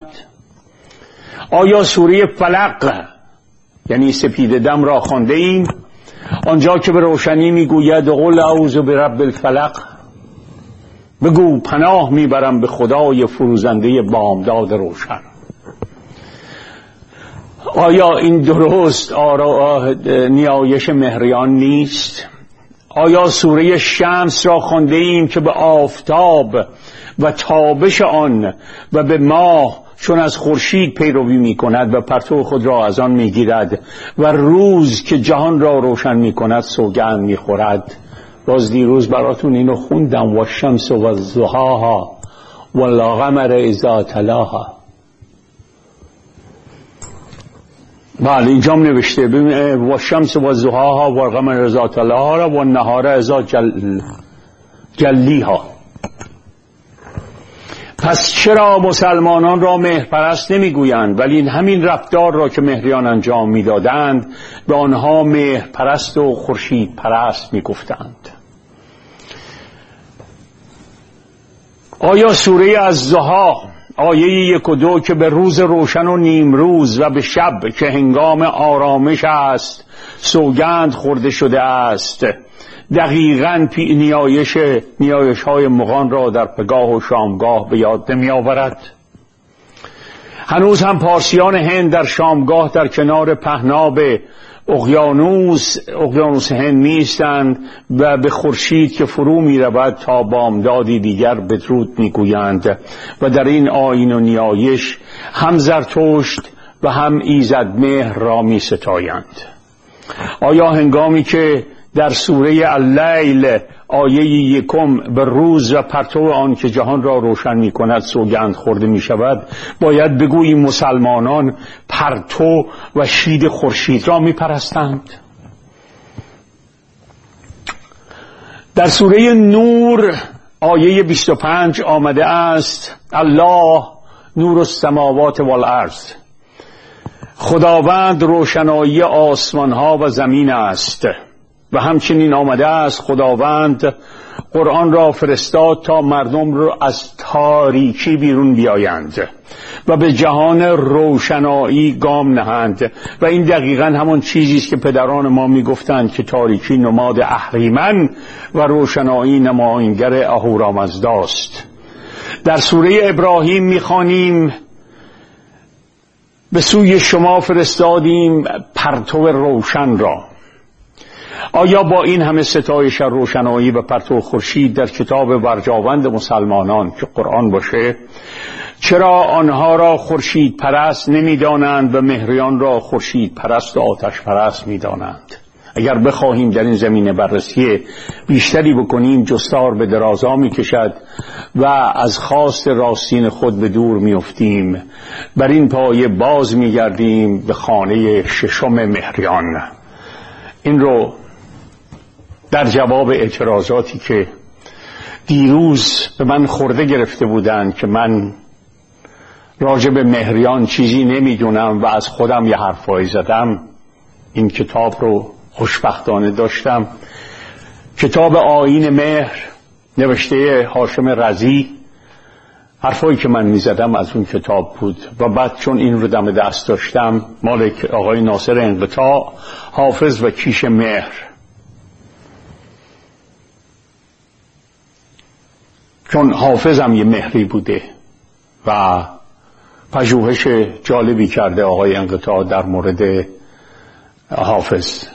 آیا سوره فلق یعنی سپید دم را خوانده ایم؟ آنجا که به روشنی میگوید قل اعوذ برب الفلق، بگو پناه میبرم به خدای فروزنده بامداد روشن. آیا این درست نیایش مهریان نیست؟ آیا سوره شمس را خوانده ایم که به آفتاب و تابش آن و به ماه چون از خورشید پیروی می کند و پرتو خود را از آن می گیرد و روز که جهان را روشن می کند سوگند می خورد؟ باز دیروز براتون اینو خوندم، و الشمس و الضحاها و القمر اذا تلاها. بله اینجام نوشته و الشمس و الضحاها و القمر اذا تلاها و النهار اذا جلیها. پس چرا مسلمانان را مهرپرست نمیگویند ولی همین رفتار را که مهریان انجام میدادند به آنها مهرپرست و خورشید پرست میگفتند؟ آیا سوره الضحی آیه 1 و 2 که به روز روشن و نیمروز و به شب که هنگام آرامش است سوگند خورده شده است دقیقاً نیایش های مغان را در پگاه و شامگاه به یاد نمی آورد؟ هنوز هم پارسیان هند در شامگاه در کنار پهناب اقیانوس هند میستند و به خورشید که فرو می رود تا بامدادی دیگر بدرود می گویند و در این آیین و نیایش هم زرتشت و هم ایزدمهر را می ستایند. آیا هنگامی که در سوره اللیل آیه 1 به روز و پرتو آن که جهان را روشن می کند سوگند خورده می شود باید بگوییم مسلمانان پرتو و شید خورشید را می پرستند؟ در سوره نور آیه 25 آمده است الله نور السماوات والارض، خداوند روشنایی آسمان ها و زمین است. و همچنین آمده است خداوند قرآن را فرستاد تا مردم را از تاریکی بیرون بیایند و به جهان روشنایی گام نهند. و این دقیقاً همان چیزی است که پدران ما میگفتند که تاریکی نماد اهریمن و روشنایی نمایانگر اهورامزداست. در سوره ابراهیم میخوانیم به سوی شما فرستادیم پرتو روشن را. آیا با این همه ستایش روشنایی و پرتو خورشید در کتاب ورجاوند مسلمانان که قرآن باشه چرا آنها را خورشید پرست نمی دانند و مهریان را خورشید پرست و آتش پرست می دانند؟ اگر بخواهیم در این زمینه بررسی بیشتری بکنیم جستار به درازا می کشد و از خواست راستین خود به دور می افتیم. بر این پایه باز می گردیم به خانه ششم مهریان. این رو در جواب اعتراضاتی که دیروز به من خورده گرفته بودند که من راجع به مهریان چیزی نمیدونم و از خودم یه حرفایی زدم، این کتاب رو خوشبختانه داشتم، کتاب آیین مهر نوشته هاشم رضی. حرفایی که من میزدم از اون کتاب بود و بعد چون این رو دم دست داشتم مال آقای ناصر انقطاع، حافظ و کیش مهر، چون حافظم یه مهری بوده و پژوهش جالبی کرده آقای انقطاع در مورد حافظ.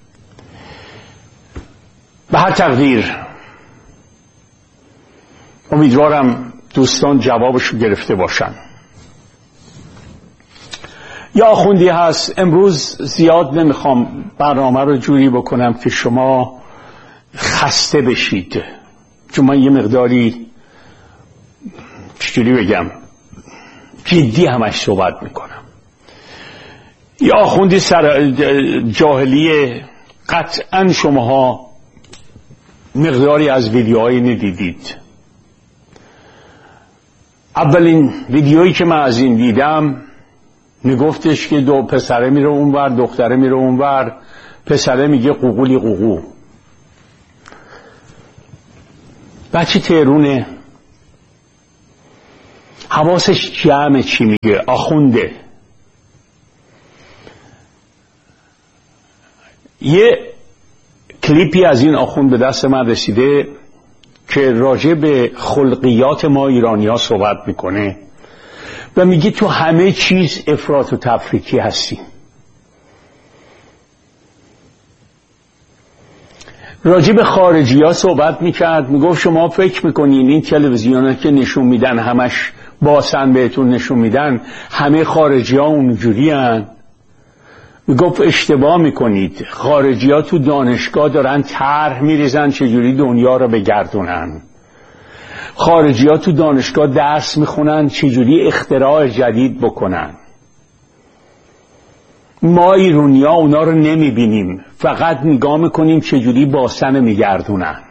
به هر تقدیر امیدوارم دوستان جوابشو گرفته باشن. یا آخوندی هست، امروز زیاد نمیخوام برنامه رو جوری بکنم که شما خسته بشید، چون من یه مقداری چجوری بگم جدی همش صحبت میکنم. یا آخوندی سر جاهلیه، قطعا شماها مقداری از ویدیوهایی ندیدید. اولین ویدیویی که من از این دیدم میگفتش که دو پسره میره اونور دختره میره اونور، پسره میگه قوقولی قوقو. بچه تهرونه حواسش جمعه چی میگه، آخونده. یه کلیپی از این آخوند به دست من رسیده که راجع به خلقیات ما ایرانی ها صحبت میکنه و میگه تو همه چیز افراط و تفریطی هستیم. راجع به خارجی ها صحبت میکرد، میگفت شما فکر میکنین این تلویزیون که نشون میدن همش باسن بهتون نشون میدن همه خارجی ها اونجوری هن؟ میگفت اشتباه میکنید. خارجی ها تو دانشگاه دارن طرح میریزن چجوری دنیا رو بگردونن. خارجی ها تو دانشگاه درس میخونن چجوری اختراع جدید بکنن. ما ایرانی ها اونا رو نمیبینیم، فقط نگاه میکنیم چجوری باسن میگردونن.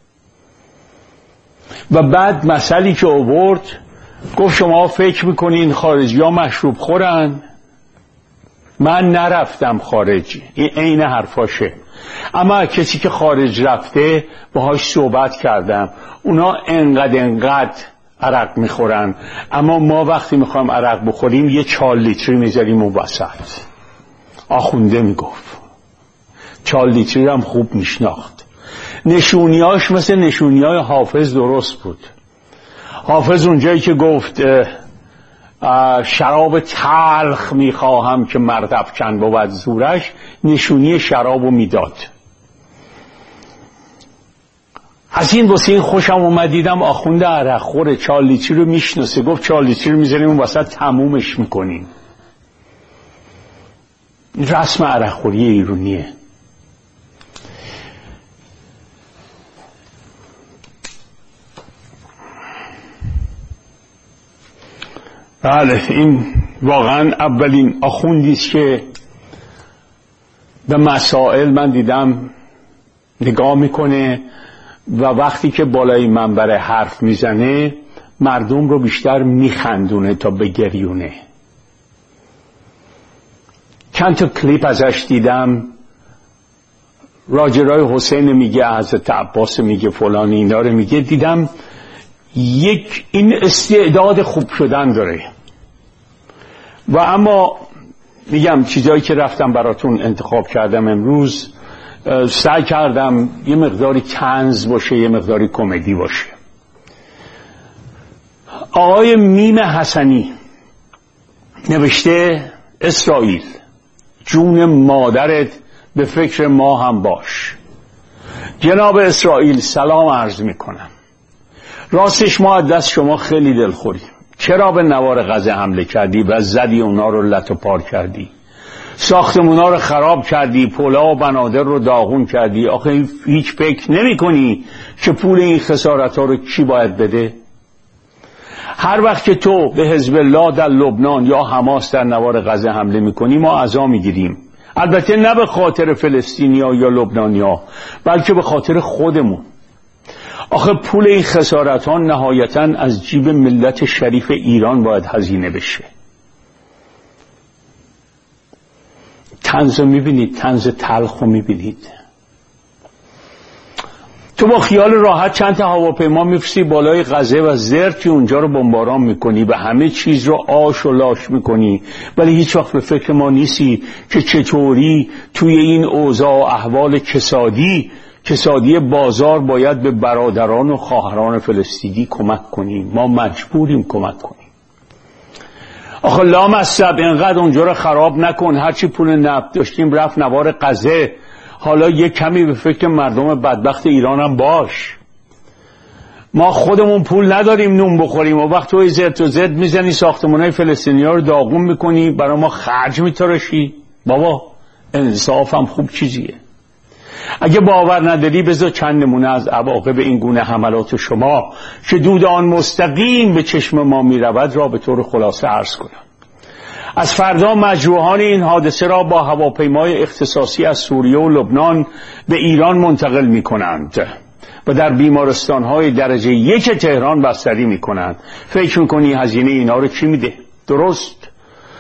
و بعد مسئله که آورد گفت شما فکر میکنین خارجی ها مشروب خورن؟ من نرفتم خارج، این عین حرفاشه، اما کسی که خارج رفته باهاش صحبت کردم، اونا انقدر عرق میخورن، اما ما وقتی میخوایم عرق بخوریم یه 4 لیتری میذاریم اون وسط. آخونده میگفت 4 لیتری هم خوب میشناخت. نشونیاش مثل نشونیای حافظ درست بود. حافظ اونجایی که گفت شراب تلخ میخواهم که مرد افکن بود زورش، نشونی شرابو میداد. از این واسه این خوشم اومد، دیدم آخونده عرق خوره 4 لیتری رو میشناسه. گفت 4 لیتری رو میذاریم اون وسط تمومش میکنیم. رسم عرق خوری ایرانیه. بله، این واقعا اولین آخوندی است که به مسائل من دیدم نگاه میکنه و وقتی که بالای منبر حرف میزنه مردم رو بیشتر میخندونه تا بگریونه. چند تا کلیپ ازش دیدم، راجرای حسین میگه، حضرت عباس میگه، فلان اینا رو میگه. دیدم یک این استعداد خوب شدن داره. و اما میگم چیزایی که رفتم براتون انتخاب کردم امروز، سعی کردم یه مقداری طنز باشه، یه مقداری کمدی باشه. آقای میم حسنی نوشته اسرائیل جون مادرت به فکر ما هم باش. جناب اسرائیل سلام عرض میکنم. راستش ما از دست شما خیلی دلخوریم. چرا به نوار غزه حمله کردی و زدی اونا رو لت و پار کردی؟ ساختمونا رو خراب کردی، پلا و بنادر رو داغون کردی. آخه هیچ فکر نمی کنی که پول این خسارت ها رو کی باید بده؟ هر وقت که تو به حزب الله در لبنان یا حماس در نوار غزه حمله میکنی ما عزا میگیریم. البته نه به خاطر فلسطینیا یا لبنانیا، بلکه به خاطر خودمون. آخه پول این خسارت ها نهایتاً از جیب ملت شریف ایران باید هزینه بشه. طنز میبینید، طنز تلخ میبینید. تو با خیال راحت چند تا هواپیما میفرستی بالای غزه و زرتی اونجا رو بمباران میکنی و همه چیز رو آش و لاش میکنی، ولی هیچ وقت به فکر ما نیستی که چطوری توی این اوضاع و احوال کسادی بازار باید به برادران و خواهران فلسطینی کمک کنیم. ما مجبوریم کمک کنیم. آخه لامصب اینقدر اونجا رو خراب نکن. هرچی پول نفت داشتیم رفت نوار غزه. حالا یک کمی به فکر مردم بدبخت ایران هم باش. ما خودمون پول نداریم نون بخوریم و وقت توی زرت و زد میزنی ساختمانهای فلسطینی ها رو داغون میکنی، برای ما خرج میتراشی. بابا انصاف هم خوب چیزیه. اگه باور نداری بذار چند نمونه از عواقب این گونه حملات شما که دود آن مستقیم به چشم ما میرود را به طور خلاصه عرض کنم. از فردا مجروحان این حادثه را با هواپیمای اختصاصی از سوریه و لبنان به ایران منتقل می کنند و در بیمارستان‌های درجه 1 تهران بستری می کنند. فکر می‌کنی هزینه اینا رو کی میده؟ درست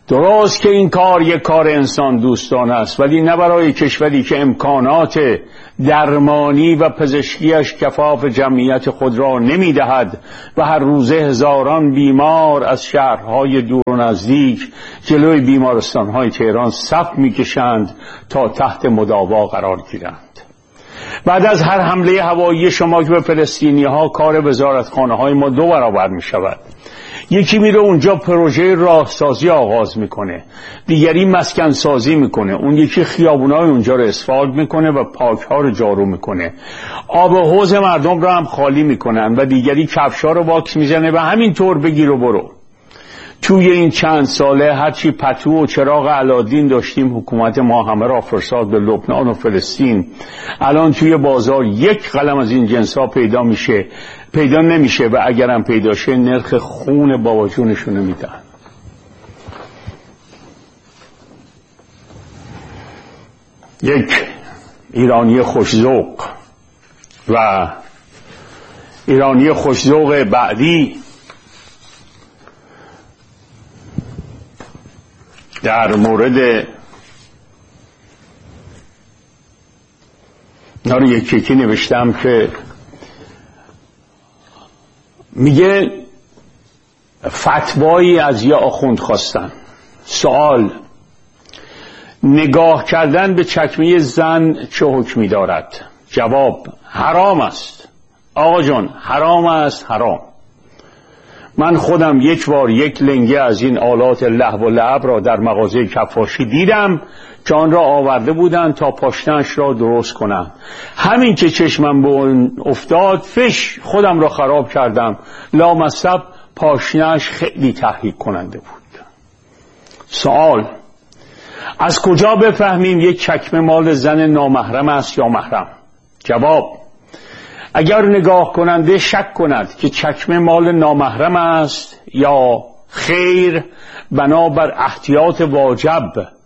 درست که این کار یک کار انسان دوستانه است، ولی نه برای کشوری که امکانات درمانی و پزشکیش کفاف جمعیت خود را نمی‌دهد و هر روزه هزاران بیمار از شهرهای دور و نزدیک جلوی بیمارستان‌های تهران صف می‌کشند تا تحت مداوا قرار گیرند. بعد از هر حمله هوایی شما که به فلسطینی‌ها کار وزارتخانه‌های ما 2 برابر می‌شود. یکی میره اونجا پروژه راهسازی آغاز میکنه، دیگری مسکن سازی میکنه، اون یکی خیابونای اونجا رو اسفالت میکنه و پارک‌ها رو جارو میکنه، آب حوض مردم رو هم خالی میکنن و دیگری کفشا رو واکس میزنه و همینطور بگیر و برو. توی این چند ساله هرچی پتو و چراغ علادین داشتیم حکومت ما همه را فرستاد به لبنان و فلسطین. الان توی بازار یک قلم از این جنسا پیدا نمیشه و اگرم پیدا شه نرخ خون بابا جونشونو میدن. یک ایرانی خوشذوق و ایرانی خوشذوق بعدی در مورد نار یکی نوشتم که میگه فتوایی از یه آخوند خواستن. سوال: نگاه کردن به چکمه زن چه حکمی دارد؟ جواب: حرام است. آقا جان حرام است، حرام. من خودم یک بار یک لنگه از این آلات لهو و لعب را در مغازه کفاشی دیدم که آن را آورده بودند تا پاشنه‌اش را درست کنم. همین که چشمم به اون افتاد فش خودم را خراب کردم. لامصب پاشنه‌اش خیلی تحریک کننده بود. سوال: از کجا بفهمیم یک چکمه مال زن نامحرم است یا محرم؟ جواب: اگر نگاه کننده شک کند که چکمه مال نامحرم است یا خیر، بنابر احتیاط واجب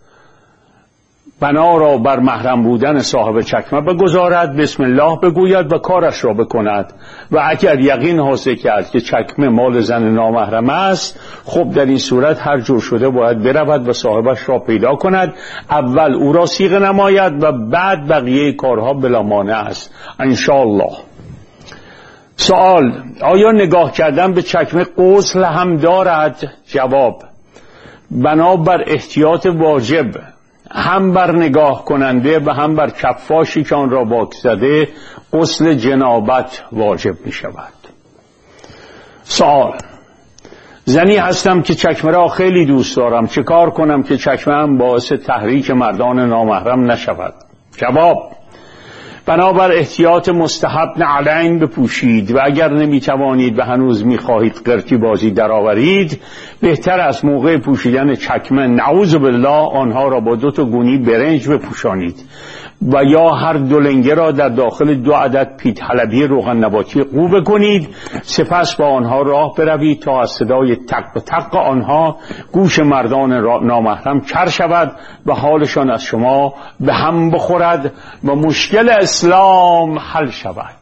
بنا را بر محرم بودن صاحب چکمه بگذارد، بسم الله بگوید و کارش را بکند. و اگر یقین حاصل کرد که چکمه مال زن نامحرم است، خب در این صورت هر جور شده باید برود و صاحبش را پیدا کند. اول او را صیغه نماید و بعد بقیه کارها بلا مانع است انشاءالله. سوال: آیا نگاه کردن به چکمه غسل هم دارد؟ جواب: بنابر احتیاط واجب هم بر نگاه کننده و هم بر کفاشی که آن را واکس زده غسل جنابت واجب می شود. سوال: زنی هستم که چکمه را خیلی دوست دارم، چه کار کنم که چکمه هم باعث تحریک مردان نامحرم نشود؟ جواب: بنابر احتیاط مستحب نعلین بپوشید و اگر نمیتوانید و هنوز میخواهید قرتی بازی درآورید، بهتر از موقع پوشیدن چکمه نعوذ بالله آنها را با 2 گونی برنج بپوشانید و یا هر 2 لنگه را در داخل 2 عدد پیت حلبی روغن نباتی قو بکنید. سپس با آنها راه بروید تا از صدای تق به تق آنها گوش مردان نامحرم کر شود و حالشان از شما به هم بخورد و مشکل اسلام حل شود.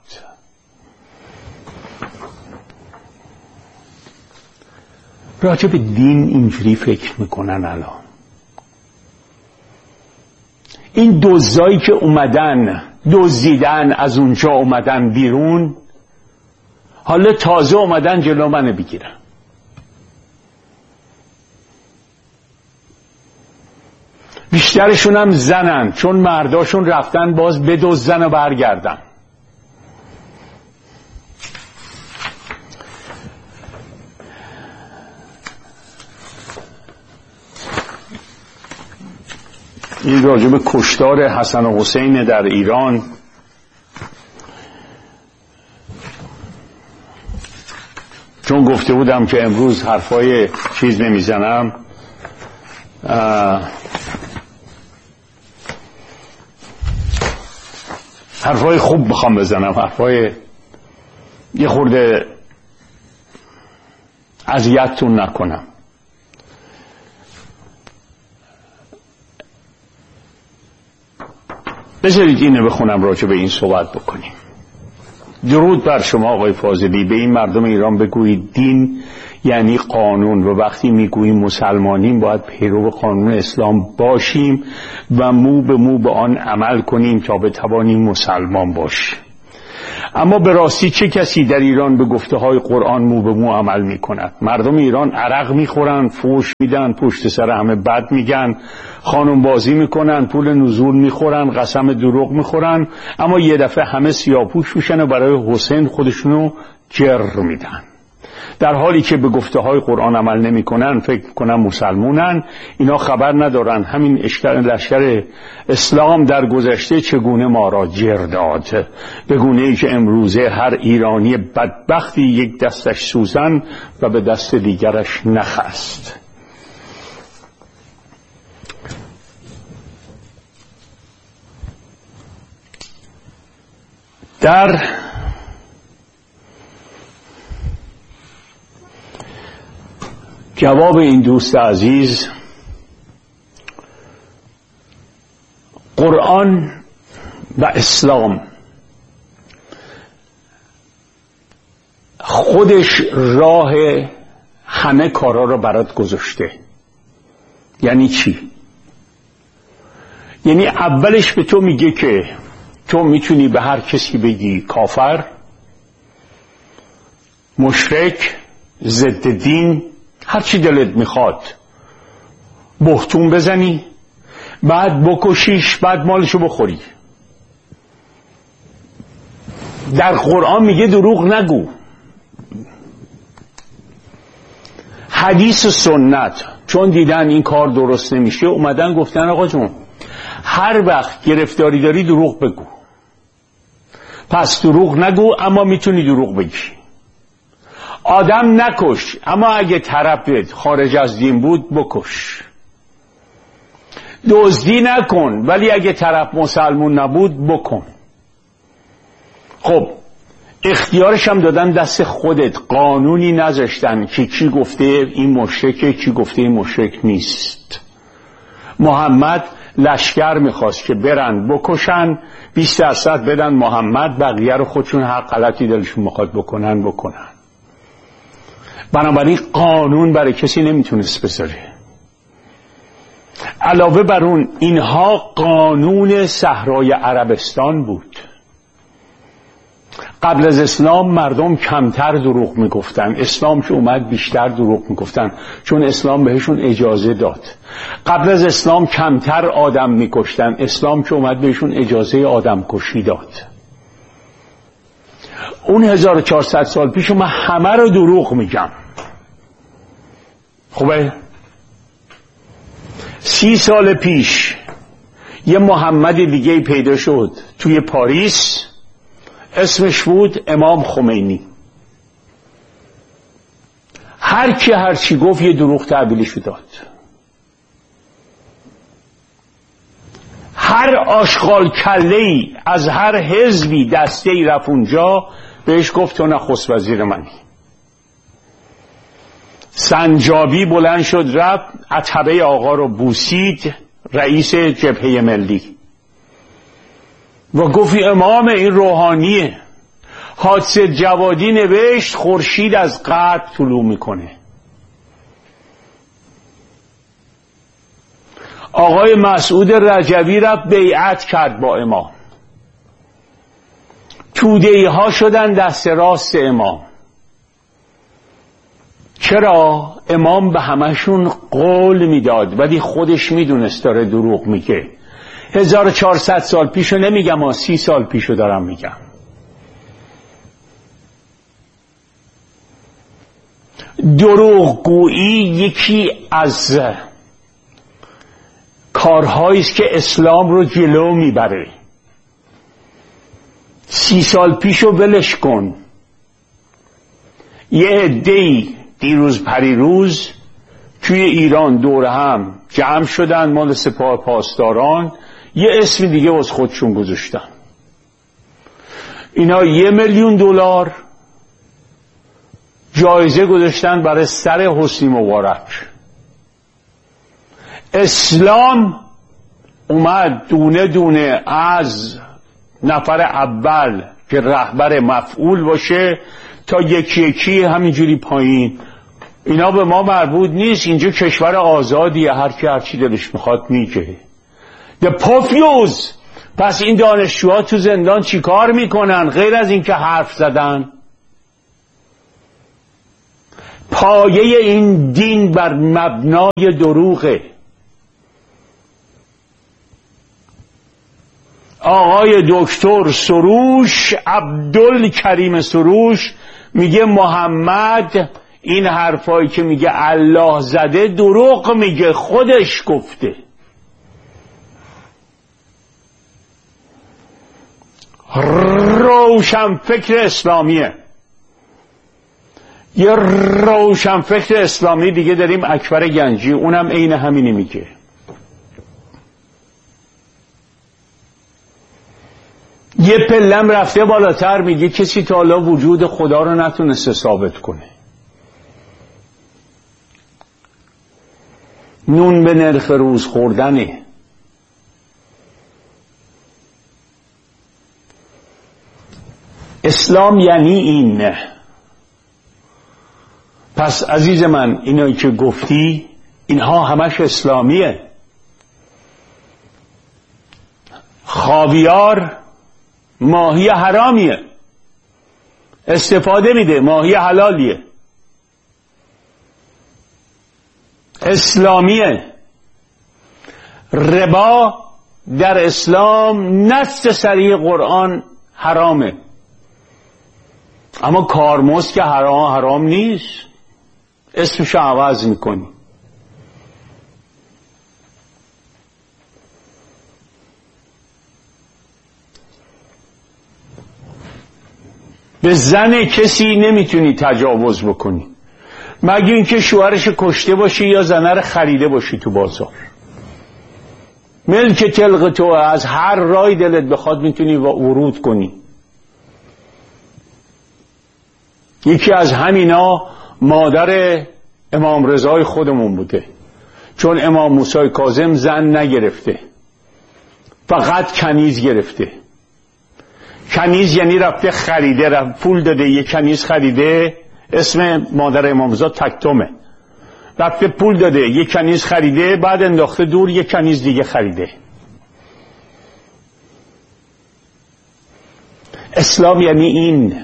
راجع به دین اینجوری فکر میکنن الان. این دزدایی که اومدن دزدیدن از اونجا اومدن بیرون، حالا تازه اومدن جلو منو بگیرن. بیشترشون هم زنن، چون مرداشون رفتن باز بدزدن و برگردن. این راجع به کشتار حسن و حسین در ایران. چون گفته بودم که امروز حرفای چیز نمیزنم، حرفای خوب بخوام بزنم، حرفای یه خورده اذیتتون نکنم. بذارید اینو بخونم راجع به این صحبت بکنیم. درود بر شما آقای فاضلی. به این مردم ایران بگویید دین یعنی قانون و وقتی میگوییم مسلمانیم باید پیرو قانون اسلام باشیم و مو به مو به آن عمل کنیم تا بتوانیم مسلمان باشیم. اما به راستی چه کسی در ایران به گفته های قرآن مو به مو عمل می کند؟ مردم ایران عرق میخورن، فوش میدن، پشت سر همه بد میگن، خانم بازی میکنن، پول نزول میخورن، قسم دروغ میخورن، اما یه دفعه همه سیاه‌پوش میشن و برای حسین خودشونو جر میدن. در حالی که به گفته های قرآن عمل نمی کنن فکر کنن مسلمونن. اینا خبر ندارن همین لشکر اسلام در گذشته چگونه ما را جر داد، به گونه ای که امروزه هر ایرانی بدبختی یک دستش سوزن و به دست دیگرش نخ است. در جواب این دوست عزیز، قرآن و اسلام خودش راه همه کارا رو برات گذاشته. یعنی چی؟ یعنی اولش به تو میگه که تو میتونی به هر کسی بگی کافر، مشرک، ضد دین، هر چی دلت میخواد، بهتون بزنی، بعد بکشیش، بعد مالشو بخوری. در قرآن میگه دروغ نگو. حدیث و سنت چون دیدن این کار درست نمیشه اومدن گفتن آقا جون هر وقت گرفتاری داری دروغ بگو. پس دروغ نگو اما میتونی دروغ بگی. آدم نکش اما اگه طرفت خارج از دین بود بکش. دزدی نکن ولی اگه طرف مسلمون نبود بکن. خب اختیارش هم دادن دست خودت، قانونی نذاشتن که کی گفته این مشرکه کی گفته این مشرک نیست. محمد لشکر میخواست که برن بکشن، 20% بدن محمد، بقیه رو خودشون هر غلطی دلشون میخواد بکنن. بنابراین قانون برای کسی نمیتونست بذاره. علاوه بر اون اینها قانون صحرای عربستان بود. قبل از اسلام مردم کمتر دروغ میگفتن، اسلام که اومد بیشتر دروغ میگفتن چون اسلام بهشون اجازه داد. قبل از اسلام کمتر آدم میکشتن، اسلام که اومد بهشون اجازه آدم کشی داد. اون 1400 سال پیش من همه رو دروغ میگم. خوبه 30 سال پیش یه محمد دیگه پیدا شد توی پاریس، اسمش بود امام خمینی. هر کی هر چی گفت یه دروغ تعبیرش داد. هر آشغال کله‌ای از هر حزبی دسته‌ای رفت اونجا بهش گفت تو نخست وزیر منی. سنجابی بلند شد رفت عتبه آقا رو بوسید، رئیس جبهه ملی، و گفت امام این روحانیه. حادثه جوادی نوشت خورشید از غرب طلوع میکنه. آقای مسعود رجبی رفت بیعت کرد با امام. توده‌ای ها شدن دست راست امام. چرا؟ امام به همشون قول میداد ولی خودش میدونست داره دروغ میگه. 1400 سال پیشو نمیگم، 30 سال پیشو دارم میگم. دروغگویی یکی از کارهایی است که اسلام رو جلو میبره. 30 سال پیشو ولش کن. یه عده‌ای دیروز پریروز توی ایران دور هم جمع شدن، مال سپاه پاسداران، یه اسم دیگه از خودشون گذاشتن. اینا $1,000,000 جایزه گذاشتن برای سر حسنی مبارک. اسلام اومد دونه دونه از نفر اول که رهبر مفعول باشه تا یکی یکی همینجوری پایین. اینا به ما مربوط نیست. اینجا کشور آزادیه، هر کی هر چی دلش میخواد میگه. The پوفیوز. پس این دانشجوها تو زندان چی کار میکنن غیر از این که حرف زدن؟ پایه این دین بر مبنای دروغه. آقای دکتر سروش، عبدالکریم سروش، میگه محمد این حرفایی که میگه الله زده دروغ میگه، خودش گفته. روشنفکر اسلامیه. یه روشنفکر اسلامی دیگه داریم، اکبر گنجی، اونم عین همینی میگه. یه پلم رفته بالاتر، میگه کسی تا حالا وجود خدا رو نتونسته ثابت کنه. نون به نرخ روز خوردنه. اسلام یعنی این. پس عزیز من اینایی که گفتی اینها همش اسلامیه. خاویار ماهی حرامیه، استفاده میده، ماهی حلالیه، اسلامیه. ربا در اسلام نص صریح قرآن حرامه، اما کارمزد که حرام نیست، اسمش عوض میکنی. به زن کسی نمیتونی تجاوز بکنی مگه اینکه شوهرش کشته باشی یا زنه رو خریده باشی تو بازار. ملک تلق تو، از هر رای دلت بخواد میتونی ورود کنی. یکی از همینا مادر امام رضای خودمون بوده، چون امام موسی کاظم زن نگرفته، فقط کنیز گرفته. کنیز یعنی رفته خریده، رفت پول داده، یه کنیز خریده، اسم مادر امام رضا تکتمه، رفته پول داده یه کنیز خریده، بعد انداخته دور یه کنیز دیگه خریده. اسلام یعنی این.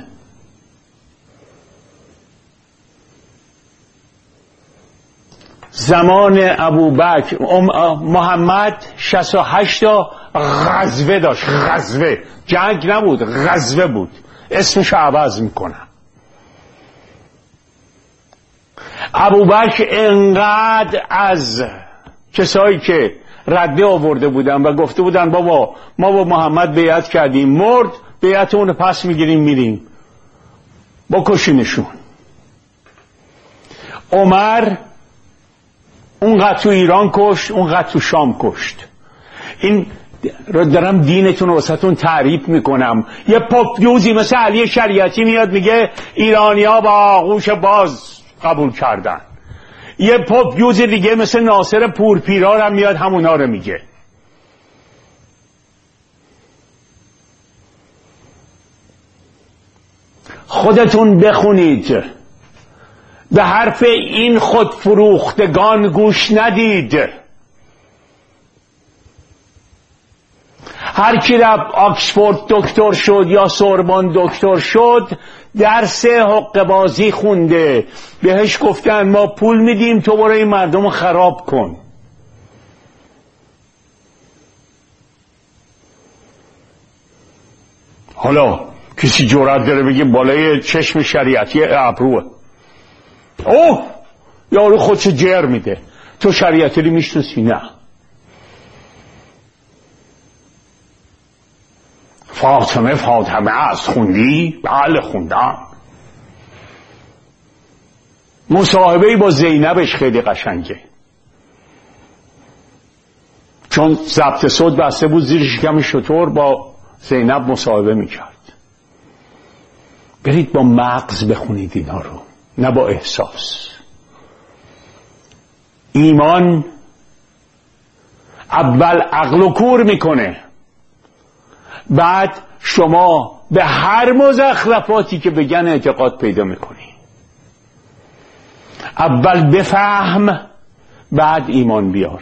زمان ابوبکر محمد 68 تا غزوه داشت. غزوه، جنگ نبود، غزوه بود. اسمش عوض میکنم. ابوبکر انقدر از کسایی که رده آورده بودن و گفته بودن بابا ما با محمد بیعت کردیم، مرد، بیعت اون پس میگیریم میریم، بکشینشون. عمر اونقدر تو ایران کشت، اونقدر تو شام کشت. این رو دارم دینتون رو واسهتون تعریف میکنم. یه پاپیوزی مثل علی شریعتی میاد میگه ایرانیا با آغوش باز قبول کردن. یه پاپیوز دیگه مثل ناصر پورپیرار هم میاد همونا رو میگه. خودتون بخونید، به حرف این خودفروختگان گوش ندید. هر کی رفت آکسفورد دکتر شد یا سوربن دکتر شد درس حقه بازی خونده، بهش گفتن ما پول میدیم تو برو این مردم رو خراب کن. حالا کسی جرأت داره بگه بالای چشم شریعتی ابروه، اوه یارو خودشو جر میده، تو شریعتی رو میشناسی؟ نه. فاطمه است، خوندی؟ بله خوندم. مصاحبه‌ای با زینبش خیلی قشنگه، چون ضبط صوت بسته بود زیر شکم شتر، با زینب مصاحبه میکرد. برید با مغز بخونید اینا رو، نه با احساس. ایمان اول عقل و کور میکنه، بعد شما به هر مزخرفاتی که بگن اعتقاد پیدا میکنی. اول بفهم، بعد ایمان بیار.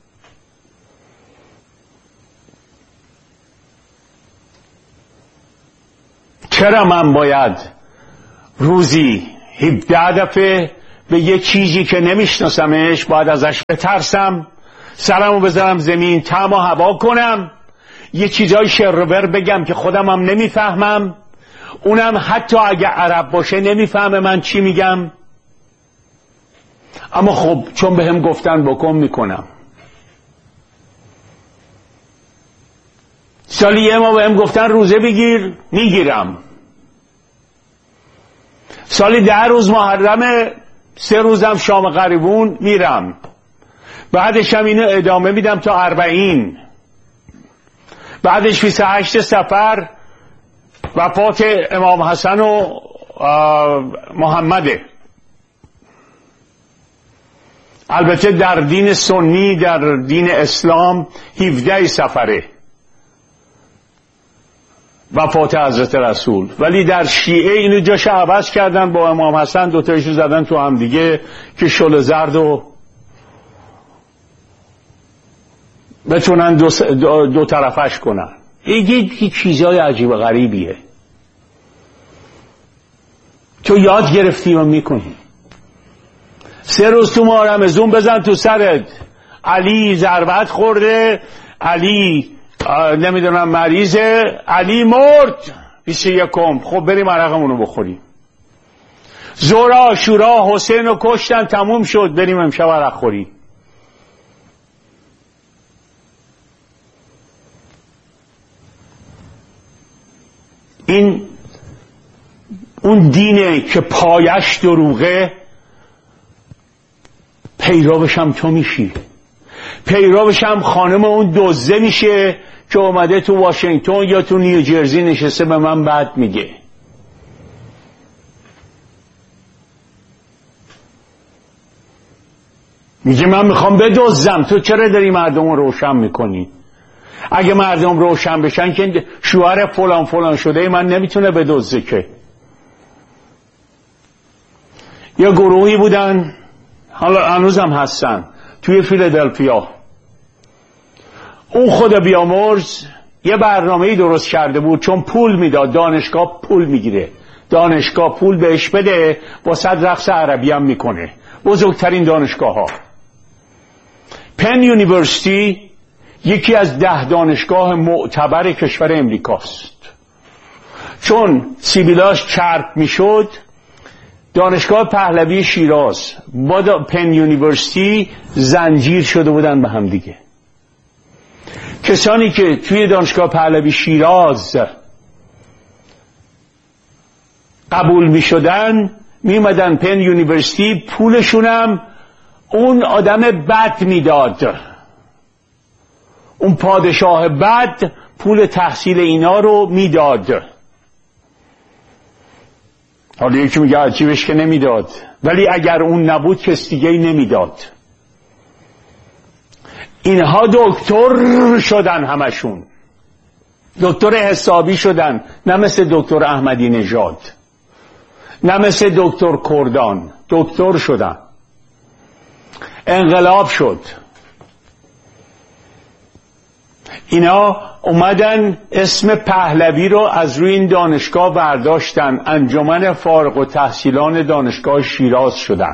چرا من باید روزی 17 دفعه به یه چیزی که نمیشناسمش باید ازش بترسم، سرمو بذارم زمین، طعم و هوا کنم، یه چیزای شرور بگم که خودم هم نمیفهمم، اونم حتی اگه عرب باشه نمیفهمه من چی میگم، اما خب چون به هم گفتن بکن میکنم. سالی یه ما به هم گفتن روزه بگیر، میگیرم. سالی 10 روز محرمه، 3 روزم شام غریبون میرم، بعدش هم اینو ادامه میدم تا 40، بعدش 28 صفر وفات امام حسن و محمده. البته در دین سنی، در دین اسلام 17 صفره وفات حضرت رسول، ولی در شیعه اینو جاش عوض کردن، با امام حسن دوتایشو زدن تو هم دیگه که شل زرد و بتونن دو طرفش کنن. این چیزای عجیب و غریبیه. تو یاد گرفتی و میکنی. 3 روز تو ماه رمضان بزن تو سرت علی ضربت خورده، علی نمیدونم مریضه، علی مرد 21، خب بریم عرقمونو بخوریم. ظهر عاشورا حسین رو کشتن، تموم شد، بریم امشب عرق خوریم. این اون دینه که پایش دروغه، پیروش هم تو میشی، پیروش هم خانم اون دزده میشه که اومده تو واشنگتن یا تو نیوجرسی نشسته به من بد میگه. میگه من میخوام بدزدم، تو چرا داری مردم رو روشن میکنی؟ اگه مردم روشن بشن که شوهر فلان فلان شده من نمیتونه بدزده که. یا گروهی بودن، حالا هنوزم هستن، توی فیلادلفیا، اون خدا بیامرز یه برنامه‌ای درست کرده بود، چون پول میداد، دانشگاه پول میگیره، دانشگاه پول بهش بده، واسه رقص عربی هم میکنه، بزرگترین دانشگاه ها. پن یونیورسیتی یکی از 10 دانشگاه معتبر کشور امریکاست. چون سیبیلاش چرب میشد، دانشگاه پهلوی شیراز با پن یونیورسیتی زنجیر شده بودن به هم دیگه. کسانی که توی دانشگاه پهلوی شیراز قبول می شدن می اومدن پن یونیورسیتی، پولشونم اون آدم بد میداد، اون پادشاه بد پول تحصیل اینا رو میداد. حالا یکی میگه عجیبش که نمیداد، ولی اگر اون نبود کس دیگه ای نمیداد. اینها دکتر شدن، همشون دکتر حسابی شدن، نه مثل دکتر احمدی نژاد، نه مثل دکتر کردان، دکتر شدن. انقلاب شد، اینا اومدن اسم پهلوی رو از روی این دانشگاه برداشتن، انجمن فارغ التحصیلان دانشگاه شیراز شدن.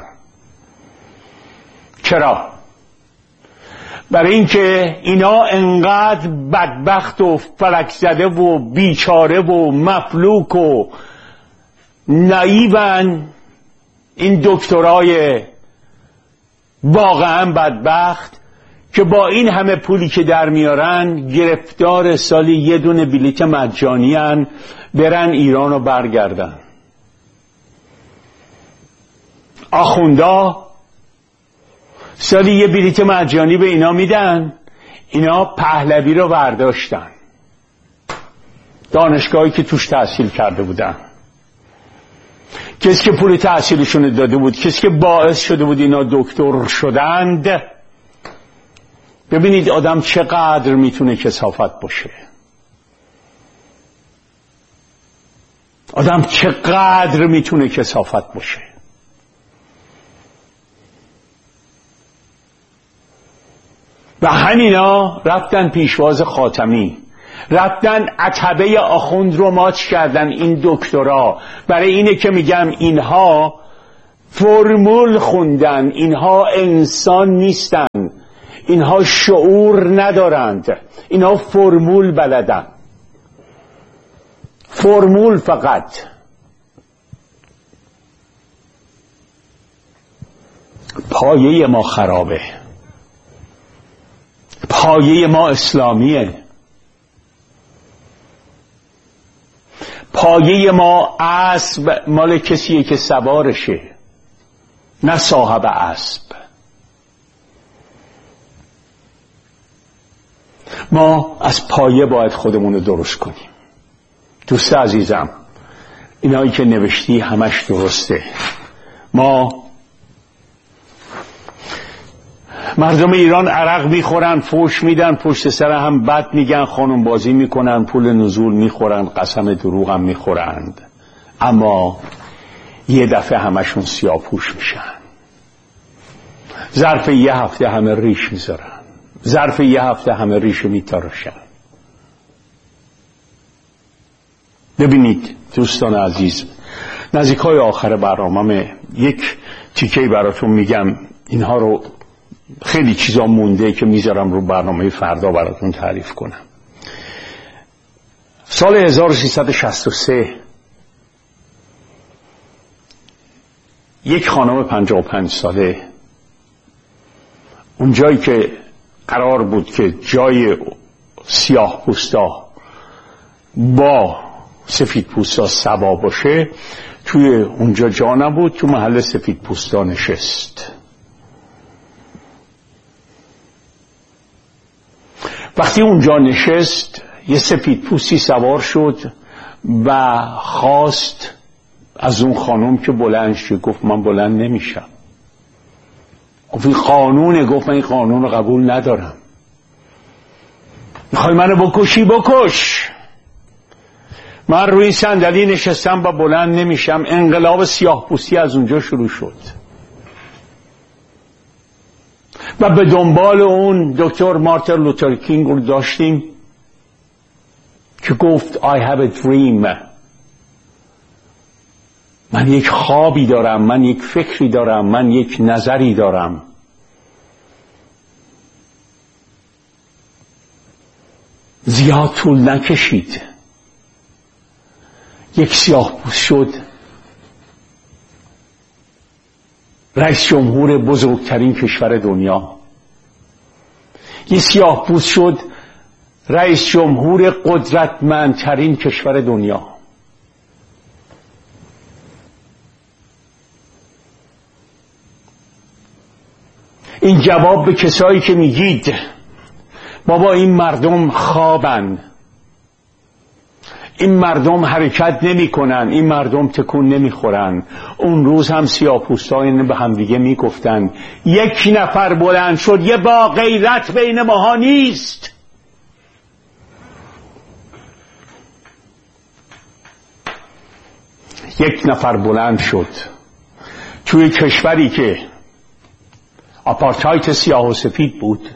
چرا؟ برای اینکه اینا انقدر بدبخت و فلک زده و بیچاره و مفلوک و نایون، این دکترای واقعا بدبخت، که با این همه پولی که در میارن گرفتار سالی یه دونه بلیت مجانی هن برن ایران و برگردن. آخوندا سالی یه بلیت مجانی به اینا میدن، اینا پهلوی رو برداشتن، دانشگاهی که توش تحصیل کرده بودن. کسی که پول تحصیلشون داده بود، کسی که باعث شده بود اینا دکتر شدند. ببینید آدم چقدر میتونه کثافت باشه. آدم چقدر میتونه کثافت باشه. و همینا رفتن پیشواز خاتمی، رفتن عتبه آخوند رو ماچ کردن. این دکترا برای اینه که میگم اینها فرمول خوندن، اینها انسان نیستن، اینها شعور ندارند، اینها فرمول بلدن، فرمول فقط. پایه ما خرابه، پایه ما اسلامیه، پایه ما اسب مال کسیه که سوارشه، نه صاحب اسب. ما از پایه باید خودمون رو درست کنیم. دوست عزیزم، اینایی که نوشتی همش درسته. مردم ایران عرق میخورن، فوش میدن، پشت سر هم بد میگن، خانم بازی میکنن، پول نزول میخورن، قسم دروغ هم میخورند، اما یه دفعه همشون سیاه‌پوش میشن. ظرف یه هفته همه ریش میذارن، ظرف یه هفته همه ریش میتراشن. ببینید دوستان عزیز، نزدیکای آخر برنامه یک تیکه براتون میگم. اینها رو خیلی چیزا مونده که میذارم رو برنامه فردا براتون تعریف کنم. سال 1363 یک خانم 55 ساله، اون جایی که قرار بود که جای سیاه پوستا با سفید پوستا سوا باشه، توی اونجا جا نبود، تو محل سفید پوستا نشست. وقتی اونجا نشست یه سفید پوستی سوار شد و خواست از اون خانم که بلند شه. گفت من بلند نمیشم. گفت این قانونه. گفت من این قانون رو قبول ندارم. میخوای منو بکشی بکش. من روی صندلی نشستم و بلند نمیشم. انقلاب سیاه پوستی از اونجا شروع شد و به دنبال اون دکتر مارتین لوتر کینگ رو داشتیم که گفت I have a dream. من یک خوابی دارم، من یک فکری دارم، من یک نظری دارم. زیاد طول نکشید، یک سیاه‌پوست شد رئیس جمهور بزرگترین کشور دنیا. یک سیاه‌پوست شد رئیس جمهور قدرتمندترین کشور دنیا. این جواب به کسایی که میگید بابا این مردم خوابن، این مردم حرکت نمی کنن، این مردم تکون نمی خورن. اون روز هم سیاه‌پوستا این به هم دیگه می گفتن یک نفر بلند شد، یه با غیرت بین ماها نیست. یک نفر بلند شد توی کشوری که آپارتاید سیاه و سفید بود،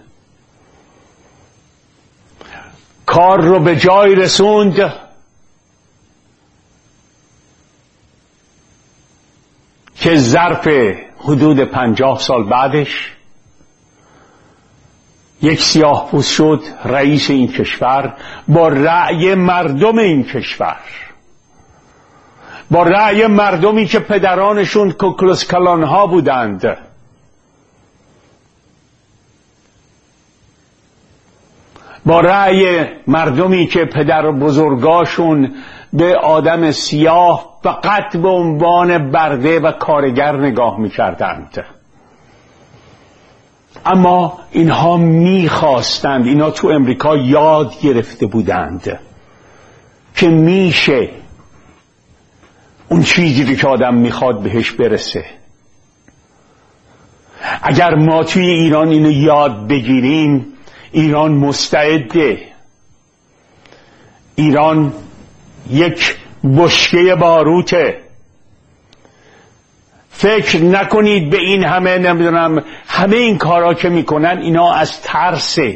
کار رو به جای رسوند که ظرف حدود 50 سال بعدش یک سیاه‌پوست شد رئیس این کشور، با رأی مردم این کشور، با رأی مردمی که پدرانشون کوکلوس کلان ها بودند. با رأی مردمی که پدر بزرگاشون به آدم سیاه فقط به عنوان برده و کارگر نگاه می‌کردند. اما اینها می‌خواستند، اینا تو امریکا یاد گرفته بودند که میشه اون چیزی که آدم میخواد بهش برسه. اگر ما توی ایران اینو یاد بگیریم، ایران مستعده. ایران یک بشکه باروته. فکر نکنید به این همه نمیدونم همه این کارا که میکنن اینا از ترسه.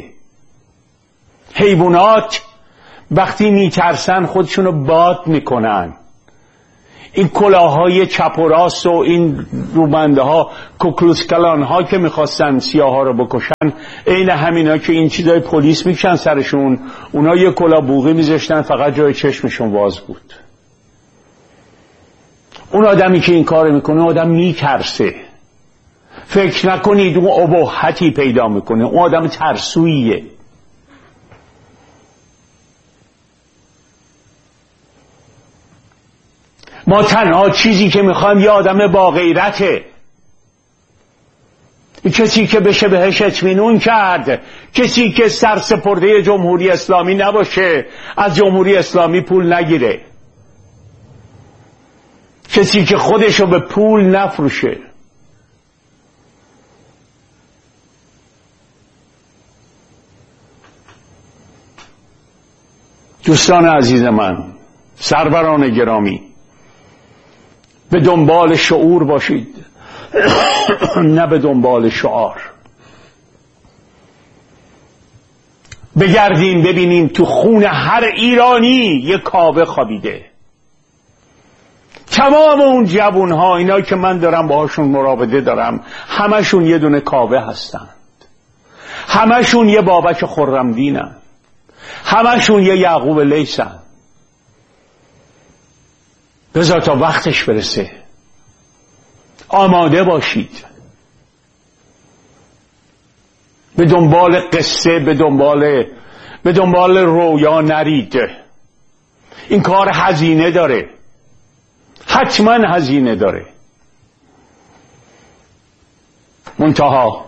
حیوانات وقتی میترسن خودشونو باد میکنن. این کلاههای چپ و راست و این روبنده ها کوکلوسکلان ها که میخواستن سیاه ها رو بکشن، عین همینا که این چیزای پلیس میکشن سرشون، اونا یه کلاه بوغی میذاشتن فقط جای چشمشون باز بود. اون آدمی که این کار میکنه آدم میترسه. فکر نکنید اون ابهتی پیدا میکنه، اون آدم ترسویه. ما تنها چیزی که میخوایم یه آدم با غیرته، کسی که بشه بهش اطمینان کرد، کسی که سرسپرده جمهوری اسلامی نباشه، از جمهوری اسلامی پول نگیره، کسی که خودشو به پول نفروشه. دوستان عزیز من، سروران گرامی، به دنبال شعور باشید نه به دنبال شعار. بگردیم ببینیم تو خون هر ایرانی یک کاوه خوابیده. تمام اون جوانها، اینا که من دارم باهاشون مراوده دارم، همشون یه دونه کاوه هستند، همشون یه بابک خرمدینن، همشون یه یعقوب لیثن. بذار تا وقتش برسه آماده باشید. به دنبال قصه، به دنبال رویا نرید. این کار هزینه داره، حتما هزینه داره. منتها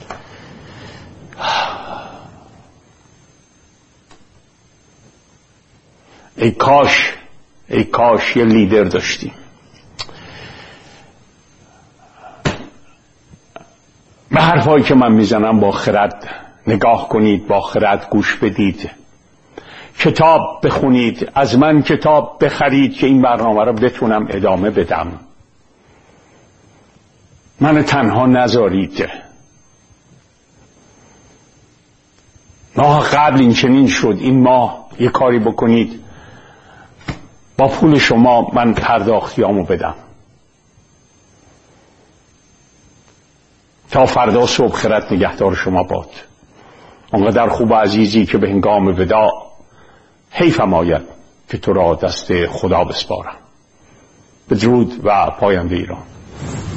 ای کاش یه لیدر داشتیم. به حرفایی که من میزنم با خرد نگاه کنید، با خرد گوش بدید، کتاب بخونید، از من کتاب بخرید که این برنامه رو بتونم ادامه بدم. من تنها نذارید. ماه قبل این چنین شد، این ماه یه کاری بکنید با پول شما من پرداختیامو بدم تا فردا صبح. خیرت نگهدار شما باد. آنقدر خوب و عزیزی که به هنگام وداع حیفم آید که تو را دست خدا بسپارم. بدرود و پاینده ایران.